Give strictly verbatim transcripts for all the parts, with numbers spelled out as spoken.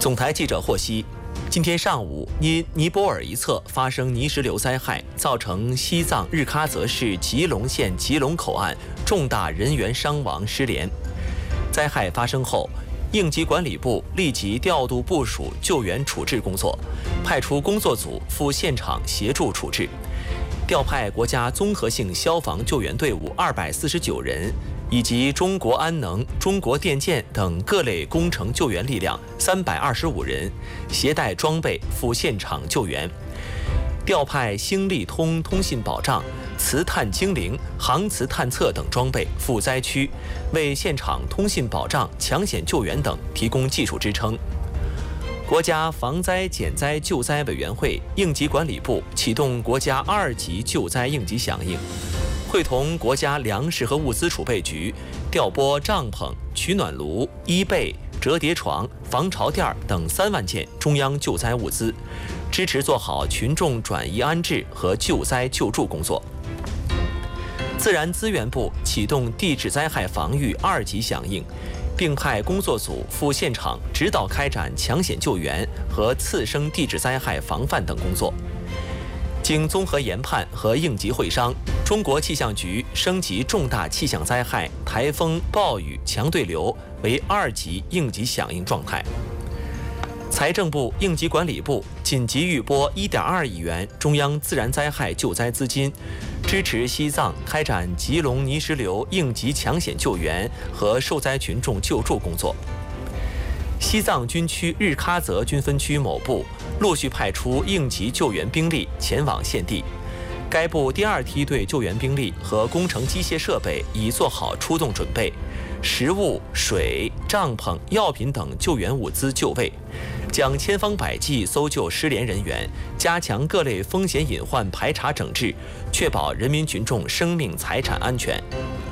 总台记者获悉，今天上午因尼泊尔一侧发生泥石流灾害，造成西藏日喀则市吉隆县吉隆口岸重大人员伤亡失联。灾害发生后，应急管理部立即调度部署救援处置工作，派出工作组赴现场协助处置，调派国家综合性消防救援队伍二百四十九人，以及中国安能、中国电建等各类工程救援力量三百二十五人，携带装备赴现场救援。调派星利通通信保障、磁探精灵、航磁探测等装备赴灾区，为现场通信保障、抢险救援等提供技术支撑。国家防灾减灾救灾委员会应急管理部启动国家二级救灾应急响应，会同国家粮食和物资储备局调拨帐篷、取暖炉、衣被、折叠床、防潮垫等三万件中央救灾物资，支持做好群众转移安置和救灾救助工作。自然资源部启动地质灾害防御二级响应，并派工作组赴现场指导开展抢险救援和次生地质灾害防范等工作。经综合研判和应急会商，中国气象局升级重大气象灾害台风、暴雨、强对流为二级应急响应状态。财政部应急管理部紧急预拨一点二亿元中央自然灾害救灾资金，支持西藏开展吉隆泥石流应急抢险救援和受灾群众救助工作。西藏军区日喀则军分区某部陆续派出应急救援兵力前往现地，该部第二梯队救援兵力和工程机械设备已做好出动准备，食物、水、帐篷、药品等救援物资就位，将千方百计搜救失联人员，加强各类风险隐患排查整治，确保人民群众生命财产安全。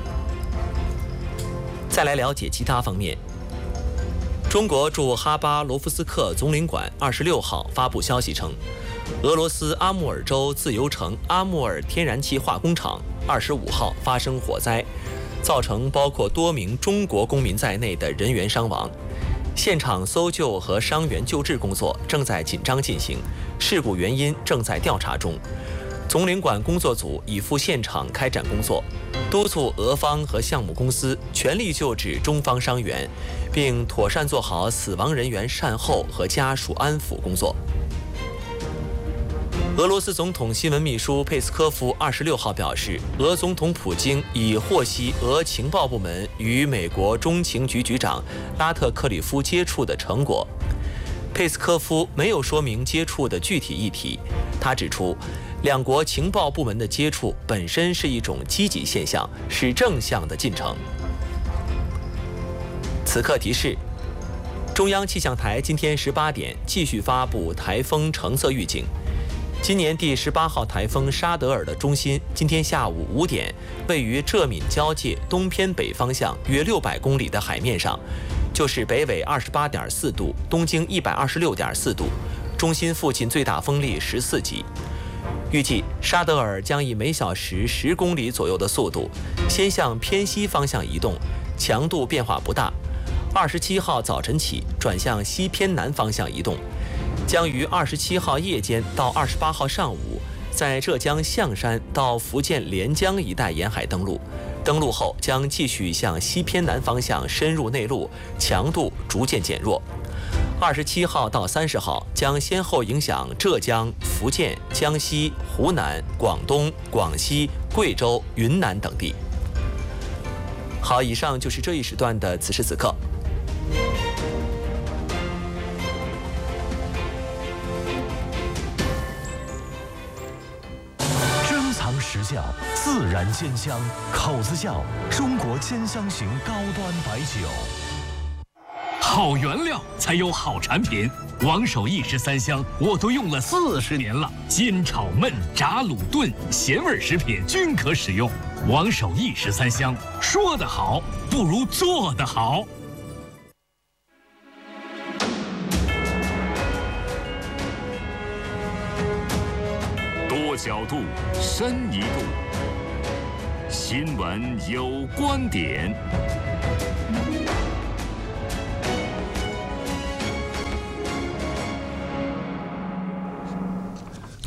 再来了解其他方面。中国驻哈巴罗夫斯克总领馆二十六号发布消息称，俄罗斯阿穆尔州自由城阿穆尔天然气化工厂二十五号发生火灾，造成包括多名中国公民在内的人员伤亡。现场搜救和伤员救治工作正在紧张进行，事故原因正在调查中。总领馆工作组已赴现场开展工作，督促俄方和项目公司全力救治中方伤员，并妥善做好死亡人员善后和家属安抚工作。俄罗斯总统新闻秘书佩斯科夫二十六号表示，俄总统普京已获悉俄情报部门与美国中情局局长拉特克里夫接触的成果。佩斯科夫没有说明接触的具体议题，他指出，两国情报部门的接触本身是一种积极现象，是正向的进程。此刻提示：中央气象台今天十八点继续发布台风橙色预警。今年第十八号台风沙德尔的中心今天下午五点位于浙闽交界东偏北方向约六百公里的海面上，就是北纬二十八点四度，东经一百二十六点四度，中心附近最大风力十四级。预计沙德尔将以每小时十公里左右的速度先向偏西方向移动，强度变化不大。二十七号早晨起转向西偏南方向移动，将于二十七号夜间到二十八号上午在浙江象山到福建连江一带沿海登陆，登陆后将继续向西偏南方向深入内陆，强度逐渐减弱。二十七号到三十号将先后影响浙江、福建、江西、湖南、广东、广西、贵州、云南等地。好，以上就是这一时段的此时此刻。 珍藏实窖，自然鲜香，口子窖，中国兼香型高端白酒。 好原料才有好产品，王守义十三香我都用了四十年了，煎炒焖炸卤炖咸味食品均可使用。王守义十三香，说得好不如做得好。 多角度，深一度，新闻有观点。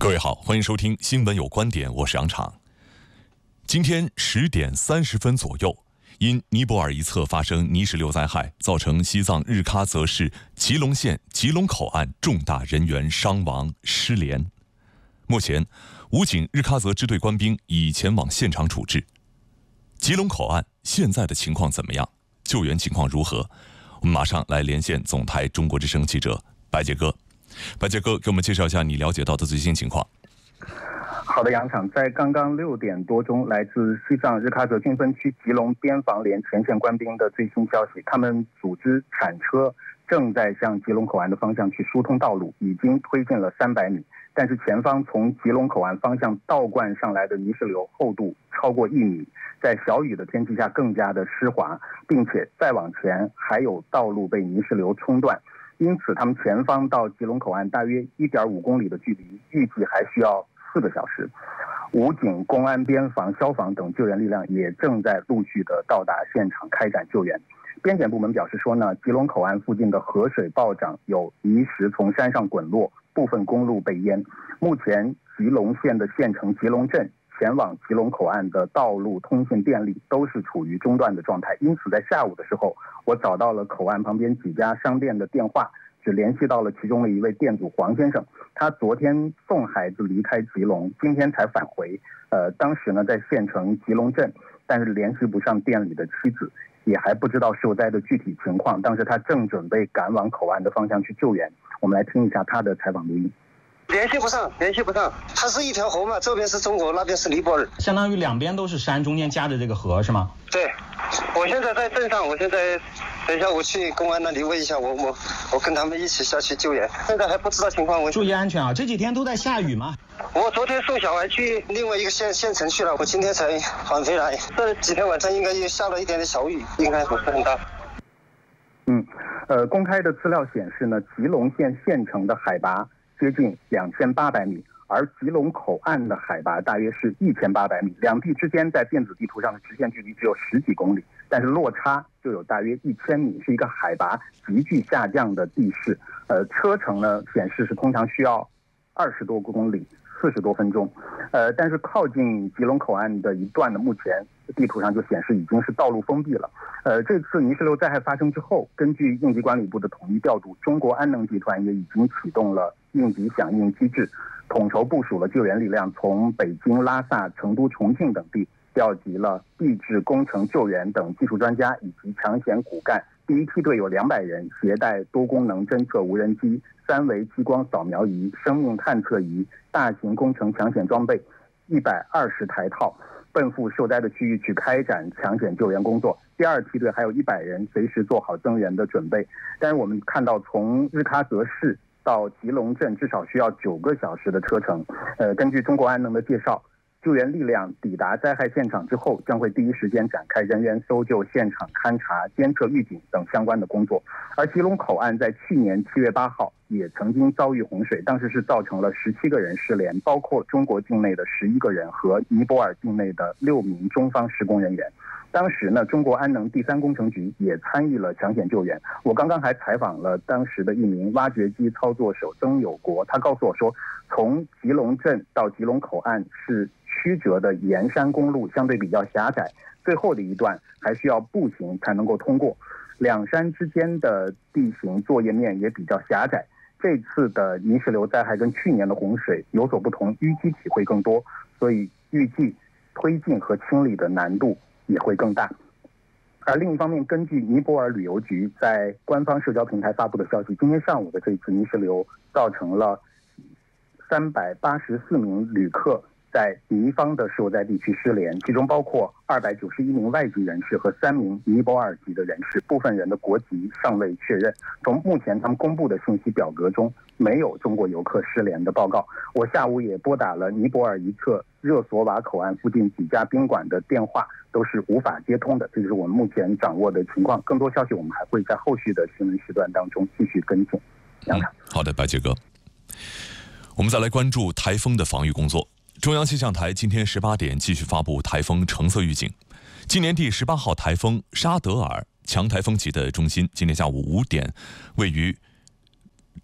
各位好，欢迎收听新闻有观点，我是杨昶。今天十点三十分左右，因尼泊尔一侧发生泥石流灾害，造成西藏日喀则市吉隆县吉隆口岸重大人员伤亡失联。目前，武警日喀则支队官兵已前往现场处置。吉隆口岸现在的情况怎么样？救援情况如何？我们马上来连线总台中国之声记者白杰哥。白杰哥，给我们介绍一下你了解到的最新情况。 好的，杨昶，在刚刚六点多钟，来自西藏日喀则军分区吉隆边防连前线官兵的最新消息，他们组织铲车正在向吉隆口岸的方向去疏通道路，已经推进了三百米，但是前方从吉隆口岸方向倒灌上来的泥石流厚度超过一米，在小雨的天气下更加的湿滑，并且再往前还有道路被泥石流冲断。因此，他们前方到吉隆口岸大约 一点五公里的距离，预计还需要四个小时。武警、公安、边防、消防等救援力量也正在陆续的到达现场开展救援。边检部门表示说呢，吉隆口岸附近的河水暴涨，有泥石从山上滚落，部分公路被淹。目前，吉隆县的县城吉隆镇前往吉隆口岸的道路、通信、电力都是处于中断的状态。因此，在下午的时候，我找到了口岸旁边几家商店的电话，只联系到了其中的一位店主黄先生。他昨天送孩子离开吉隆，今天才返回。呃，当时呢在县城吉隆镇，但是联系不上店里的妻子，也还不知道受灾的具体情况。当时他正准备赶往口岸的方向去救援。我们来听一下他的采访录音。 联系不上，联系不上。它是一条河嘛，这边是中国，那边是尼泊尔， 相当于两边都是山，中间夹着这个河是吗？ 对，我现在在镇上，我现在等一下我去公安那里问一下，我我我跟他们一起下去救援。现在还不知道情况，我注意安全啊！这几天都在下雨吗？ 我昨天送小孩去另外一个县县城去了，我今天才返回来。这几天晚上应该又下了一点点小雨，应该不是很大。 嗯，呃，公开的资料显示呢，吉隆县县城的海拔接近两千八百米，而吉隆口岸的海拔大约是一千八百米，两地之间在电子地图上的直线距离只有十几公里，但是落差就有大约一千米，是一个海拔急剧下降的地势。呃，车程呢显示是通常需要二十多公里，四十多分钟。呃，但是靠近吉隆口岸的一段呢，目前地图上就显示已经是道路封闭了。呃，这次泥石流灾害发生之后，根据应急管理部的统一调度，中国安能集团也已经启动了应急响应机制，统筹部署了救援力量，从北京、拉萨、成都、重庆等地调集了地质、工程、救援等技术专家以及抢险骨干。第一梯队有两百人，携带多功能侦测无人机、三维激光扫描仪、生命探测仪、大型工程抢险装备一百二十台套，奔赴受灾的区域去开展抢险救援工作。第二梯队还有一百人，随时做好增援的准备。但是我们看到，从日喀则市到吉隆镇至少需要九个小时的车程。呃，根据中国安能的介绍，救援力量抵达灾害现场之后，将会第一时间展开人员搜救、现场勘查、监测预警等相关的工作。而吉隆口岸在去年七月八号也曾经遭遇洪水，当时是造成了十七个人失联，包括中国境内的十一个人和尼泊尔境内的六名中方施工人员。当时呢，中国安能第三工程局也参与了抢险救援。我刚刚还采访了当时的一名挖掘机操作手曾有国，他告诉我说，从吉隆镇到吉隆口岸是曲折的沿山公路，相对比较狭窄，最后的一段还需要步行才能够通过。两山之间的地形作业面也比较狭窄。这次的泥石流灾害跟去年的洪水有所不同，淤积体会更多，所以预计推进和清理的难度也会更大。而另一方面，根据尼泊尔旅游局在官方社交平台发布的消息，今天上午的这次泥石流造成了三百八十四名旅客在尼方的受灾地区失联，其中包括二百九十一名外籍人士和三名尼泊尔籍的人士，部分人的国籍尚未确认。从目前他们公布的信息表格中，没有中国游客失联的报告。我下午也拨打了尼泊尔一侧热索瓦口岸附近几家宾馆的电话，都是无法接通的。这就是我们目前掌握的情况。更多消息我们还会在后续的新闻时段当中继续跟进。 嗯、好的，白杰哥。我们再来关注台风的防御工作。中央气象台今天十八点继续发布台风橙色预警。今年第十八号台风沙德尔强台风级的中心，今天下午五点位于浙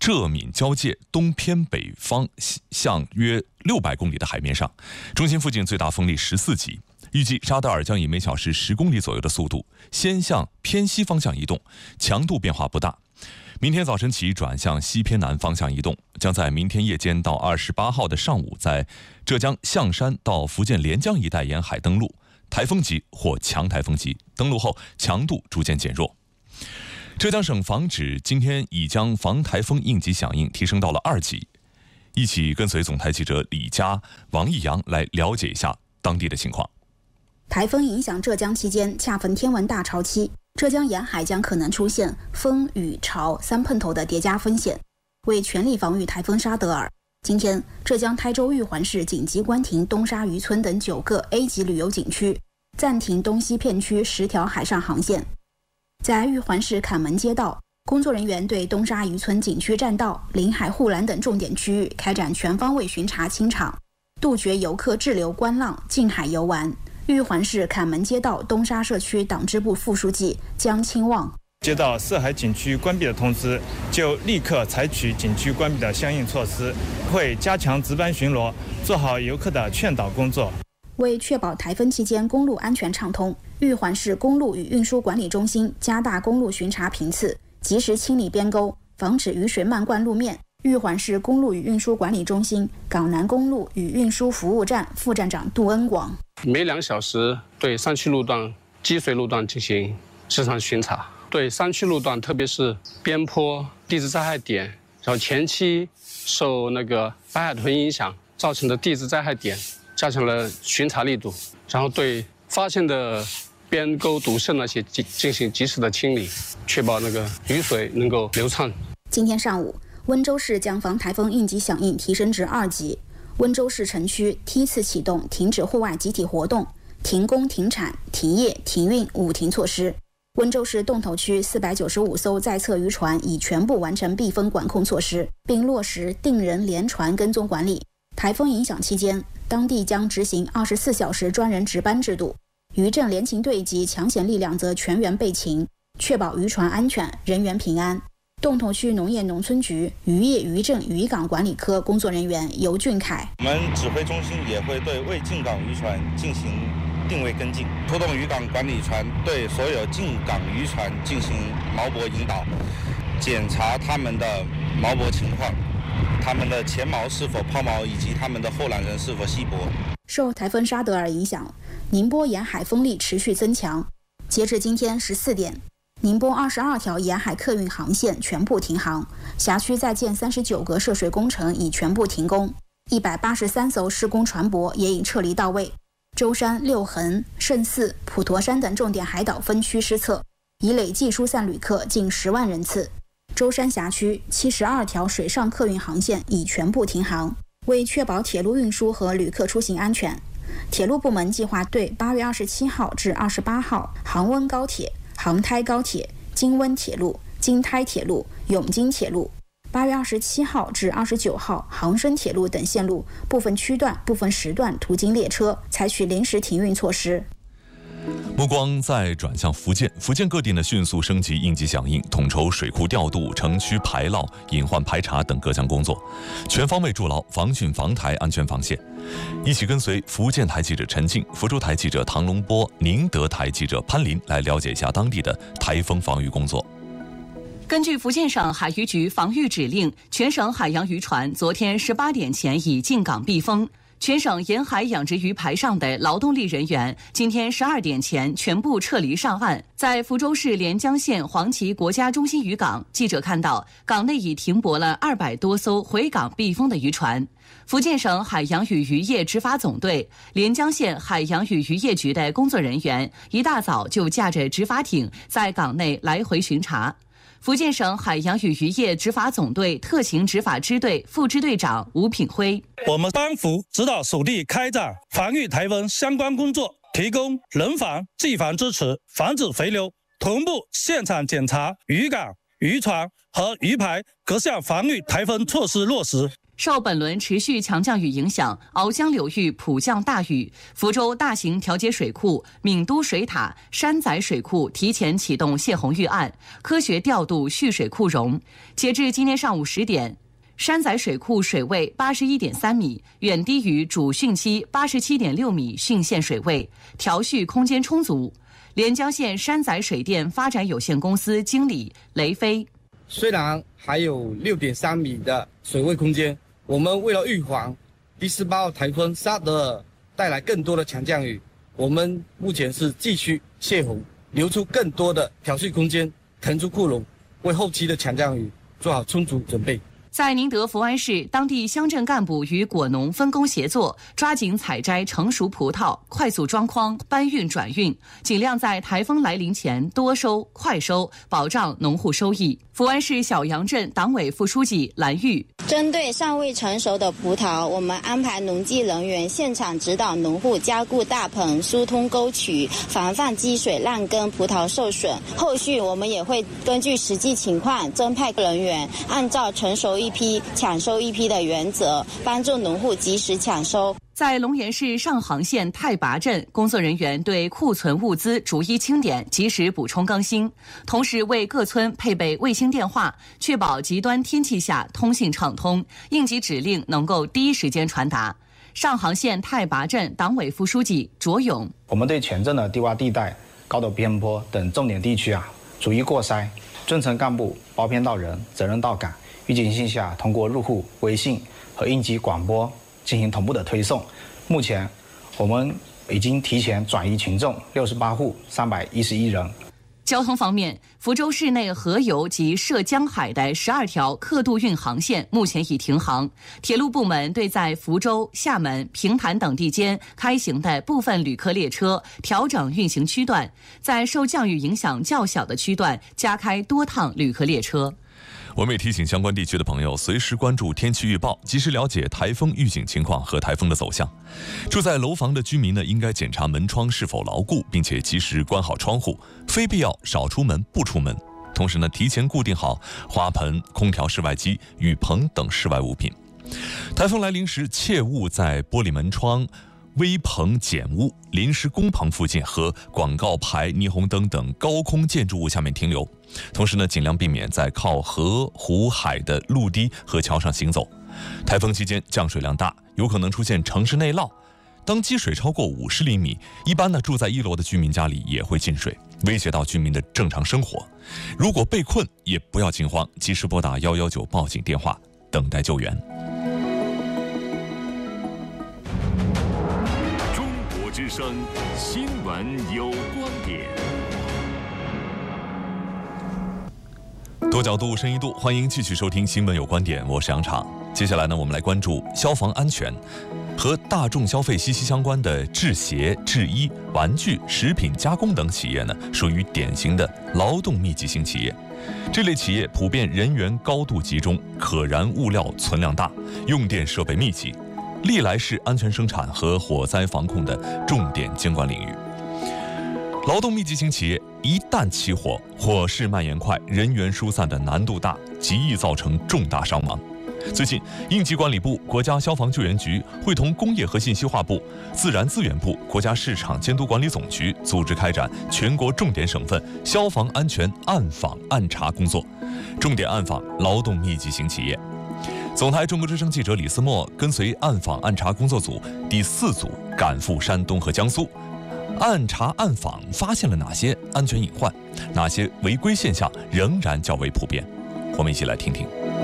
浙闽交界东偏北方向约六百公里的海面上，中心附近最大风力十四级。预计沙德尔将以每小时十公里左右的速度先向偏西方向移动，强度变化不大。明天早晨起转向西偏南方向移动，将在明天夜间到二十八号的上午在浙江象山到福建连江一带沿海登陆，台风级或强台风级，登陆后强度逐渐减弱。浙江省防指今天已将防台风应急响应提升到了二级。一起跟随总台记者李佳、王毅阳来了解一下当地的情况。 台风影响浙江期间，恰逢天文大潮期，浙江沿海将可能出现风雨潮三碰头的叠加风险。为全力防御台风沙德尔，今天浙江台州玉环市紧急关停东沙渔村等九个 A 级旅游景区，暂停东西片区十条海上航线。在玉环市坎门街道，工作人员对东沙渔村景区栈道、临海护栏等重点区域开展全方位巡查清场，杜绝游客滞留观浪、近海游玩。玉环市坎门街道东沙社区党支部副书记江清旺： 接到涉海景区关闭的通知，就立刻采取景区关闭的相应措施，会加强值班巡逻，做好游客的劝导工作。 为确保台风期间公路安全畅通，玉环市公路与运输管理中心加大公路巡查频次，及时清理边沟，防止雨水漫灌路面。玉环市公路与运输管理中心港南公路与运输服务站副站长杜恩广： 每两小时对山区路段、积水路段进行时常巡查，对山区路段，特别是边坡、地质灾害点，然后前期受那个白海豚影响造成的地质灾害点，加强了巡查力度，然后对发现的边沟堵塞那些进进行及时的清理，确保那个雨水能够流畅。 今天上午，温州市将防台风应急响应提升至二级。温州市城区梯次启动停止户外集体活动、停工停产、停业停运五停措施。温州市洞头区四百九十五艘在侧渔船已全部完成避风管控措施，并落实定人连船跟踪管理。台风影响期间，当地将执行二十四小时专人值班制度，渔政联勤队及抢险力量则全员备勤，确保渔船安全、人员平安。洞头区农业农村局渔业渔政渔港管理科工作人员尤俊凯： 我们指挥中心也会对未进港渔船进行定位跟进，出动渔港管理船对所有进港渔船进行锚泊引导，检查他们的锚泊情况，他们的前锚是否抛锚，以及他们的后缆人是否熄泊。 受台风沙德尔影响，宁波沿海风力持续增强。截至今天十四点，宁波二十二条沿海客运航线全部停航，辖区在建三十九个涉水工程已全部停工，一百八十三艘施工船舶也已撤离到位。舟山、六衡、圣寺、普陀山等重点海岛分区失策，已累计疏散旅客近十万人次。舟山辖区七十二条水上客运航线已全部停航。为确保铁路运输和旅客出行安全，铁路部门计划对八月二十七号至二十八号杭温高铁、杭台高铁、京温铁路、京台铁路、永京铁路，八月二十七号至二十九号杭深铁路等线路部分区段、部分时段途经列车采取临时停运措施。 目光再转向福建，福建各地呢迅速升级应急响应，统筹水库调度、城区排涝、隐患排查等各项工作，全方位筑牢防汛防台安全防线。一起跟随福建台记者陈静、福州台记者唐龙波、宁德台记者潘林来了解一下当地的台风防御工作。 根据福建省海渔局防御指令，全省海洋渔船昨天十八点前已进港避风。全省沿海养殖鱼排上的劳动力人员，今天十二点前全部撤离上岸。在福州市连江县黄岐国家中心渔港，记者看到港内已停泊了二百多艘回港避风的渔船。福建省海洋与渔业执法总队、连江县海洋与渔业局的工作人员一大早就驾着执法艇在港内来回巡查。福建省海洋与渔业执法总队特勤执法支队副支队长吴品辉： 我们班服指导属地开展防御台风相关工作，提供人防、技防支持，防止回流，同步现场检查渔港、渔船和渔排各项防御台风措施落实。 受本轮持续强降雨影响，鳌江流域普降大雨，福州大型调节水库、闽都水塔、山仔水库提前启动泄洪预案，科学调度蓄水库容。截至今天上午十点，山仔水库水位八十一点三米，远低于主汛期八十七点六米汛限水位，调蓄空间充足。连江县山仔水电发展有限公司经理雷飞： 虽然还有六点三米的水位空间，我们为了预防第十八号台风沙德尔带来更多的强降雨，我们目前是继续泄洪，留出更多的调蓄空间，腾出库容，为后期的强降雨做好充足准备。 在宁德福安市，当地乡镇干部与果农分工协作，抓紧采摘成熟葡萄，快速装筐、搬运转运，尽量在台风来临前多收、快收，保障农户收益。福安市小杨镇党委副书记蓝玉： 针对尚未成熟的葡萄，我们安排农技人员现场指导农户加固大棚、疏通沟渠，防范积水烂根、葡萄受损。后续我们也会根据实际情况增派人员，按照成熟一批抢收一批的原则，帮助农户及时抢收。 在龙岩市上杭县太拔镇，工作人员对库存物资逐一清点，及时补充更新，同时为各村配备卫星电话，确保极端天气下通信畅通，应急指令能够第一时间传达。上杭县太拔镇党委副书记卓勇： 我们对全镇的低洼地带、高陡边坡等重点地区啊，逐一过筛，尊层干部包编到人，责任到岗。预警信息下，通过入户微信和应急广播进行同步的推送。目前，我们已经提前转移群众六十八户三百一十一人。 交通方面，福州市内河油及涉江海的十二条客渡运航线目前已停航。铁路部门对在福州、厦门、平潭等地间开行的部分旅客列车调整运行区段，在受降雨影响较小的区段加开多趟旅客列车。 我们也提醒相关地区的朋友随时关注天气预报，及时了解台风预警情况和台风的走向。住在楼房的居民呢，应该检查门窗是否牢固，并且及时关好窗户，非必要少出门不出门。同时呢，提前固定好花盆、空调、室外机、雨棚等室外物品。台风来临时，切勿在玻璃门窗、危棚、简屋、临时工棚附近和广告牌、霓虹灯等高空建筑物下面停留。同时呢，尽量避免在靠河、湖、海的陆堤和桥上行走。台风期间降水量大，有可能出现城市内涝。当积水超过五十厘米，一般呢住在一楼的居民家里也会进水，威胁到居民的正常生活。如果被困，也不要惊慌，及时拨打一一九报警电话，等待救援。 中国之声新闻有观点。 多角度、深一度，欢迎继续收听新闻有观点，我是杨畅。接下来呢，我们来关注消防安全。和大众消费息息相关的制鞋、制衣、玩具、食品加工等企业呢，属于典型的劳动密集型企业。这类企业普遍人员高度集中，可燃物料存量大，用电设备密集，历来是安全生产和火灾防控的重点监管领域。劳动密集型企业一旦起火，火势蔓延快，人员疏散的难度大，极易造成重大伤亡。最近，应急管理部、国家消防救援局会同工业和信息化部、自然资源部、国家市场监督管理总局组织开展全国重点省份消防安全暗访暗查工作，重点暗访劳动密集型企业。总台中国之声记者李思墨跟随暗访暗查工作组第四组赶赴山东和江苏，暗查暗访发现了哪些安全隐患，哪些违规现象仍然较为普遍？我们一起来听听。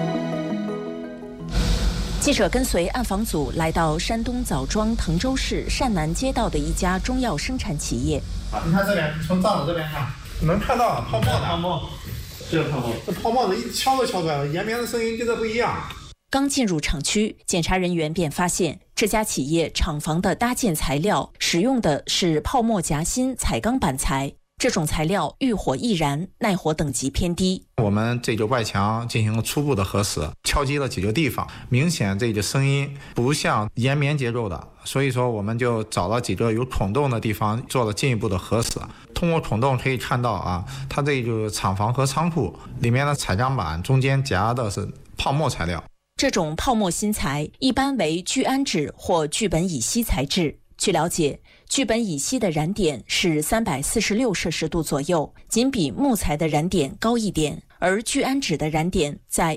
记者跟随暗访组来到山东枣庄滕州市单南街道的一家中药生产企业。 你看这边，从灶子这边看，能看到泡沫的泡沫，这个泡沫，这泡沫的一敲都敲出来了，延绵的声音跟这不一样。 刚进入厂区，检查人员便发现这家企业厂房的搭建材料使用的是泡沫夹心彩钢板材。这种材料遇火易燃，耐火等级偏低。 我们这个外墙进行了初步的核实，敲击了几个地方，明显这个声音不像延绵结构的，所以说我们就找了几个有孔洞的地方做了进一步的核实。通过孔洞可以看到啊，它这个厂房和仓库里面的彩钢板中间夹的是泡沫材料。 这种泡沫新材一般为聚氨酯或聚苯乙烯材质。据了解，聚苯乙烯的燃点是三百四十六摄氏度左右，仅比木材的燃点高一点，而聚氨酯的燃点在